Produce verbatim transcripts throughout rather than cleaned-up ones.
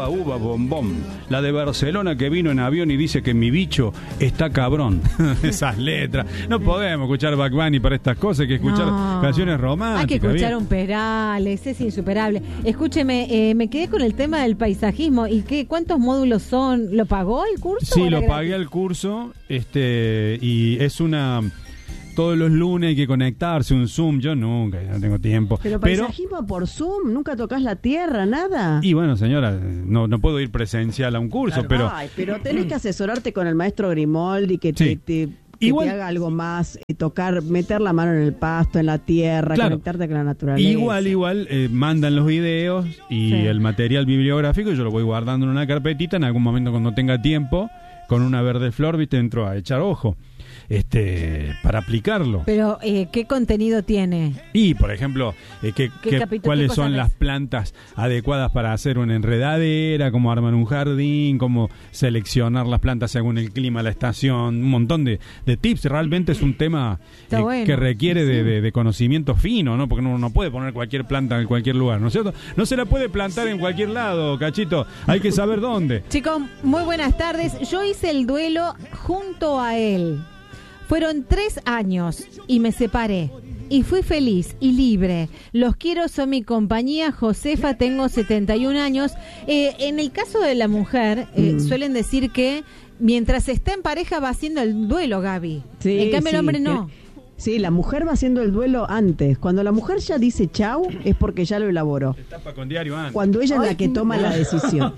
uva, uva, bombón. La de Barcelona que vino en avión y dice que mi bicho está cabrón. Esas letras. No podemos escuchar Bad Bunny para estas cosas, hay que escuchar No. canciones románticas. Hay que escuchar ¿bien? un Perales, es insuperable. Escúcheme, eh, me quedé con el tema del paisajismo. ¿Y qué? ¿Cuántos módulos son? ¿Lo pagó el curso? Sí, o era lo pagué gratis? al curso, este, y es una... Todos los lunes hay que conectarse, un Zoom, yo nunca, no tengo tiempo. Pero paisajismo por Zoom, nunca tocas la tierra, nada. Y bueno, señora, no, no puedo ir presencial a un curso, Claro. pero... Ay, pero tenés que asesorarte con el maestro Grimoldi, que te... Sí. te que Igual- te haga algo más, eh, tocar, meter la mano en el pasto, en la tierra, Claro. conectarte con la naturaleza. Igual, igual, eh, mandan los videos y Sí. el material bibliográfico, yo lo voy guardando en una carpetita, en algún momento cuando tenga tiempo, con una verde flor, viste, entro a echar ojo, este, para aplicarlo. Pero, eh, ¿qué contenido tiene? Y, por ejemplo, eh, que, ¿Qué que- capítulo, cuáles qué son cosas las ves? plantas adecuadas para hacer una enredadera, cómo armar un jardín, cómo seleccionar las plantas según el clima, la estación, un montón de, de tips. Realmente es un tema Está eh, bueno. que requiere de, de- de conocimiento fino, ¿no? Porque uno no puede poner cualquier planta en cualquier lugar, ¿no es cierto? No se la puede plantar en cualquier lado, Cachito. Hay que saber dónde. Chicos, muy buenas tardes. Yo hice el duelo junto a él. Fueron tres años y me separé. Y fui feliz y libre. Los quiero, son mi compañía. Josefa, tengo setenta y un años. Eh, en el caso de la mujer, eh, Mm. suelen decir que mientras está en pareja va haciendo el duelo, Gaby. Sí, en cambio, el sí, hombre que- no. Sí, la mujer va haciendo el duelo antes. Cuando la mujer ya dice chau, es porque ya lo elaboró. Tapa con diario antes. Cuando ella es Ay, la que toma la decisión.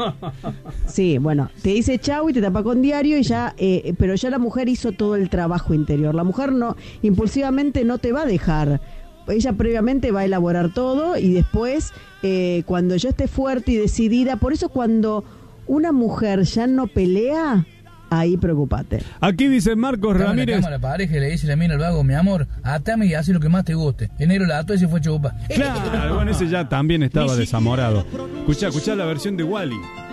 Sí, bueno, te dice chau y te tapa con diario y ya, eh, pero ya la mujer hizo todo el trabajo interior. La mujer no, impulsivamente no te va a dejar. Ella previamente va a elaborar todo y después, eh, cuando ya esté fuerte y decidida, por eso cuando una mujer ya no pelea, ahí preocupate. Aquí dice Marcos Estaba en la Ramírez. cama la pareja y le dice la mina al vago, mi amor, atame y haz lo que más te guste. El negro la ató y se fue chupa. Claro, bueno, ese ya también estaba desamorado. Escuchá, escuchá la versión de Wally.